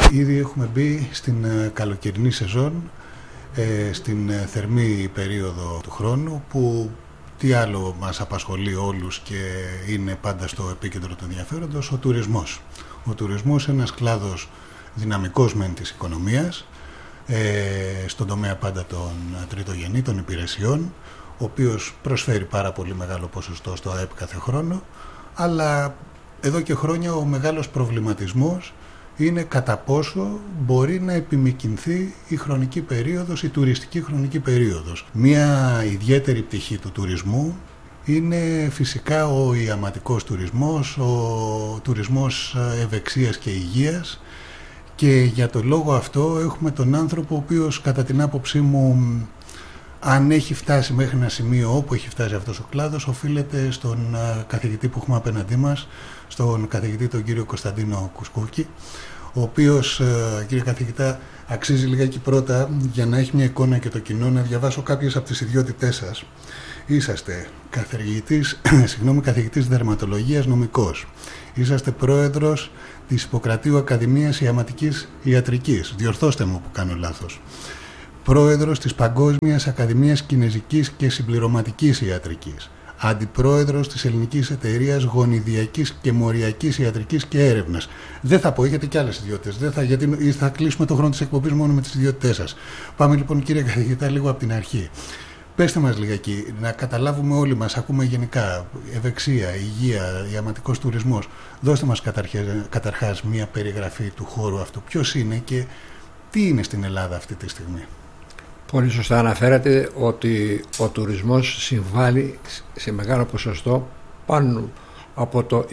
Ήδη έχουμε μπει στην καλοκαιρινή σεζόν, στην θερμή περίοδο του χρόνου, που τι άλλο μας απασχολεί όλους και είναι πάντα στο επίκεντρο του ενδιαφέροντος? Ο τουρισμός. Ο τουρισμός είναι ένας κλάδος δυναμικός μεν της οικονομίας, στον τομέα πάντα των τριτογενή, των υπηρεσιών, ο οποίος προσφέρει πάρα πολύ μεγάλο ποσοστό στο ΑΕΠ κάθε χρόνο, αλλά εδώ και χρόνια ο μεγάλος προβληματισμός είναι κατά πόσο μπορεί να επιμικινθεί η χρονική περίοδος, η τουριστική χρονική περίοδος. Μία ιδιαίτερη πτυχή του τουρισμού είναι φυσικά ο ιαματικός τουρισμός, ο τουρισμός ευεξίας και υγείας, και για τον λόγο αυτό έχουμε τον άνθρωπο ο οποίος, κατά την άποψή μου, αν έχει φτάσει μέχρι ένα σημείο όπου έχει φτάσει αυτός ο κλάδος, οφείλεται στον καθηγητή που έχουμε απέναντί μας, στον καθηγητή τον κύριο Κωνσταντίνο Κουσκούκη, ο οποίος, κύριε καθηγητά, αξίζει λιγάκι πρώτα, για να έχει μια εικόνα και το κοινό, να διαβάσω κάποιες από τις ιδιότητές σας. Είσαστε καθηγητής δερματολογίας, νομικός. Είσαστε πρόεδρος της Ιπποκρατίου Ακαδημίας Ιαματικής Ιατρικής. Διορθώστε μου που κάνω λάθος. Πρόεδρος της Παγκόσμιας Ακαδημίας Κινεζικής και Συμπληρωματικής Ιατρικής. Αντιπρόεδρος της Ελληνικής Εταιρείας Γονιδιακής και Μοριακής Ιατρικής και Έρευνας. Δεν θα πω, έχετε και άλλες ιδιότητες, γιατί θα κλείσουμε τον χρόνο της εκπομπής μόνο με τις ιδιότητές σας. Πάμε λοιπόν, κύριε καθηγητά, λίγο από την αρχή. Πέστε μας λιγάκι, να καταλάβουμε όλοι μας, ακούμε γενικά ευεξία, υγεία, ιαματικός τουρισμός. Δώστε μας καταρχάς μια περιγραφή του χώρου αυτού. Ποιος είναι και τι είναι στην Ελλάδα αυτή τη στιγμή? Πολύ σωστά αναφέρατε ότι ο τουρισμός συμβάλλει σε μεγάλο ποσοστό, πάνω από το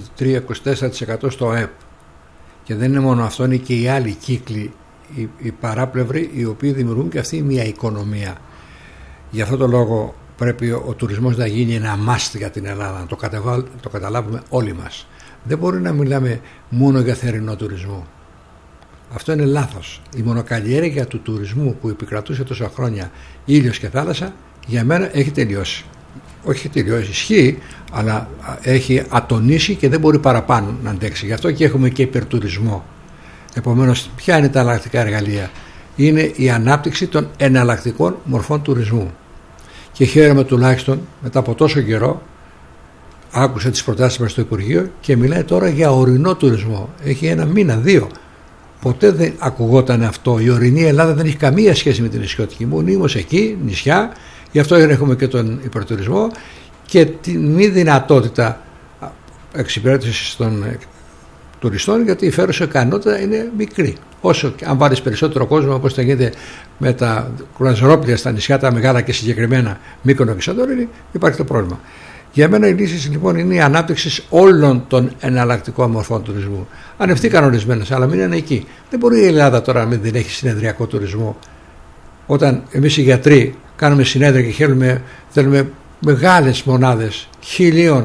23-24% στο ΑΕΠ. Και δεν είναι μόνο αυτό, είναι και οι άλλοι κύκλοι, οι παράπλευροι, οι οποίοι δημιουργούν και αυτή μια οικονομία. Γι' αυτό το λόγο πρέπει ο τουρισμός να γίνει ένα must για την Ελλάδα, να το καταλάβουμε όλοι μας. Δεν μπορεί να μιλάμε μόνο για θερινό τουρισμό. Αυτό είναι λάθος. Η μονοκαλλιέργεια του τουρισμού που επικρατούσε τόσα χρόνια, ήλιος και θάλασσα, για μένα έχει τελειώσει. Όχι τελειώσει, ισχύει, αλλά έχει ατονίσει και δεν μπορεί παραπάνω να αντέξει. Γι' αυτό και έχουμε και υπερτουρισμό. Επομένως, ποια είναι τα εναλλακτικά εργαλεία? Είναι η ανάπτυξη των εναλλακτικών μορφών τουρισμού. Και χαίρομαι τουλάχιστον μετά από τόσο καιρό, άκουσα τις προτάσεις μας στο Υπουργείο και μιλάει τώρα για ορεινό τουρισμό. Έχει ένα μήνα, 2. Ποτέ δεν ακουγόταν αυτό. Η ορεινή Ελλάδα δεν έχει καμία σχέση με την νησιώτικη. Μονίμως εκεί, νησιά, γι' αυτό έχουμε και τον υπερτουρισμό και τη μη δυνατότητα εξυπηρέτησης των τουριστών, γιατί η φέρουσα ικανότητα είναι μικρή. Όσο αν βάλεις περισσότερο κόσμο, όπως θα γίνεται με τα κρουαζιερόπλια στα νησιά τα μεγάλα και συγκεκριμένα Μύκονο και Σαντορίνη, υπάρχει το πρόβλημα. Για μένα η λύση λοιπόν είναι η ανάπτυξη όλων των εναλλακτικών μορφών τουρισμού. Ανευθύκαν ορισμένες, αλλά μην είναι εκεί. Δεν μπορεί η Ελλάδα τώρα να μην έχει συνεδριακό τουρισμό. Όταν εμείς οι γιατροί κάνουμε συνέδρια και θέλουμε μεγάλες μονάδες 1.000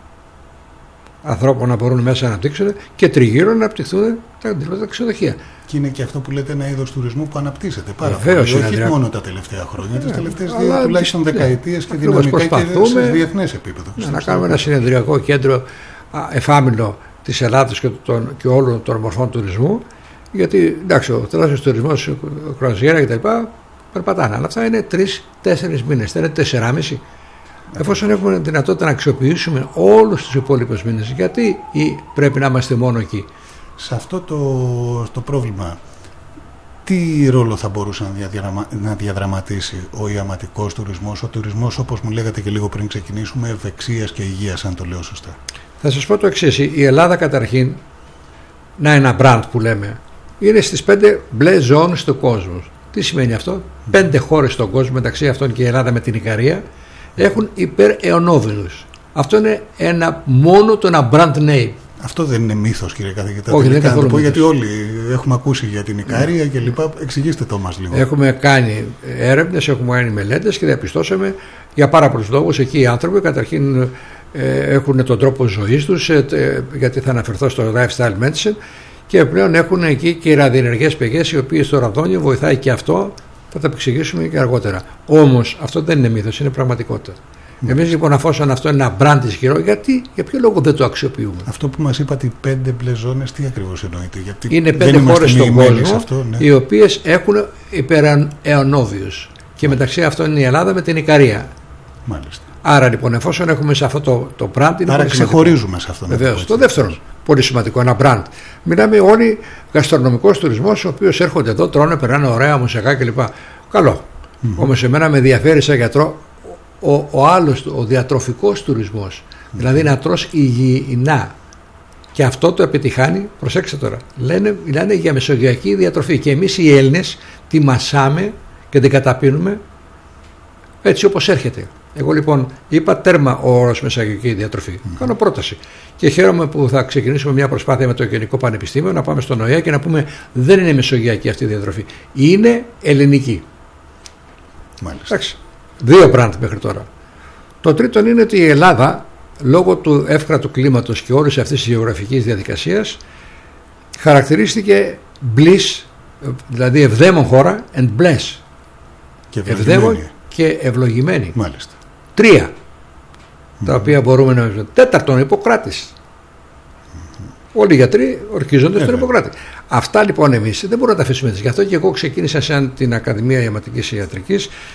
ανθρώπων να μπορούν μέσα να αναπτύξουν και τριγύρω να αναπτυχθούν τα ξενοδοχεία. Και είναι και αυτό που λέτε ένα είδος τουρισμού που αναπτύσσεται πάρα πολύ. Όχι μόνο τα τελευταία χρόνια, τις τελευταίες τουλάχιστον δεκαετίες και δυναμικά και σε διεθνές επίπεδο. Να κάνουμε ένα συνεδριακό κέντρο εφάμιλο της Ελλάδας και όλων των μορφών τουρισμού, γιατί εντάξει, ο τεράστιος τουρισμός, ο κρουαζιέρα κτλ. Περπατάνε, αλλά αυτά είναι 3-4 μήνες, δεν είναι 4,5. Εφόσον έχουμε δυνατότητα να αξιοποιήσουμε όλους τους υπόλοιπους μήνες, γιατί πρέπει να είμαστε μόνο εκεί? Σε αυτό το πρόβλημα, τι ρόλο θα μπορούσε να διαδραματίσει ο ιαματικός τουρισμός, ο τουρισμός, όπως μου λέγατε και λίγο πριν ξεκινήσουμε, ευεξίας και υγείας, αν το λέω σωστά? Θα σας πω το εξής. Η Ελλάδα καταρχήν, να ένα brand που λέμε, είναι στις 5 μπλε ζώνες του κόσμου. Τι σημαίνει αυτό? 5 χώρες στον κόσμο, μεταξύ αυτών και η Ελλάδα με την Ικαρία, έχουν υπεραιωνόβινους. Αυτό είναι μόνο ένα brand name. Αυτό δεν είναι μύθος, κύριε καθηγητά? Όχι, δεν είναι καθόλου μύθος. Γιατί όλοι έχουμε ακούσει για την Ικαρία και λοιπά. Εξηγήστε το μας λίγο. Έχουμε κάνει έρευνες, έχουμε κάνει μελέτες και διαπιστώσαμε για πάρα πολλούς λόγους. Εκεί οι άνθρωποι καταρχήν έχουν τον τρόπο ζωής τους, γιατί θα αναφερθώ στο lifestyle medicine, και πλέον έχουν εκεί και ραδιενεργές πηγές, οι οποίες στο ραδόνιο βοηθάει και αυτό. Θα τα εξηγήσουμε και αργότερα. Όμως αυτό δεν είναι μύθος, είναι πραγματικότητα. Εμείς λοιπόν, αφόσον αυτό είναι ένα brand ισχυρό, για ποιο λόγο δεν το αξιοποιούμε? Αυτό που μας είπατε, οι 5 μπλε ζώνες, τι ακριβώς εννοείται? Γιατί είναι 5 χώρες στον κόσμο, οι οποίες έχουν υπεραιωνόβιους. Και μεταξύ αυτών είναι η Ελλάδα με την Ικαρία. Μάλιστα. Άρα λοιπόν, εφόσον έχουμε σε αυτό το brand, είναι άρα ξεχωρίζουμε σε αυτό. Βεβαίως. Το δεύτερο, πολύ σημαντικό, ένα brand. Μιλάμε όλοι γαστρονομικός τουρισμός, ο οποίος έρχονται εδώ, τρώνε, περνάνε ωραία μουσικά κλπ. Καλό. Όμως εμένα με ενδιαφέρει σαν γιατρό ο διατροφικός τουρισμός. Δηλαδή να τρως υγιεινά. Και αυτό το επιτυχάνει, προσέξτε τώρα, λένε για μεσογειακή διατροφή. Και εμείς οι Έλληνες τη μασάμε και την καταπίνουμε έτσι όπως έρχεται. Εγώ λοιπόν είπα τέρμα ο όρος μεσογειακή διατροφή. Κάνω πρόταση. Και χαίρομαι που θα ξεκινήσουμε μια προσπάθεια με το Γενικό Πανεπιστήμιο να πάμε στον ΟΗΕ και να πούμε δεν είναι μεσογειακή αυτή η διατροφή. Είναι ελληνική. Μάλιστα. Εντάξει. 2 brand μέχρι τώρα. Το τρίτο είναι ότι η Ελλάδα, λόγω του εύκρατου κλίματος και όλης αυτής της γεωγραφικής διαδικασίας, χαρακτηρίστηκε bliss, δηλαδή ευδαίμον χώρα, and bless. Ευδαίμον και ευλογημένη. Μάλιστα. 3. Τα οποία μπορούμε να... 4. Ιπποκράτης. Όλοι οι γιατροί ορκίζονται στον Ιπποκράτη. Αυτά λοιπόν εμείς δεν μπορούμε να τα αφήσουμε έτσι. Γι' αυτό και εγώ ξεκίνησα σαν την Ακαδημία Ιαματικής Ιατρικής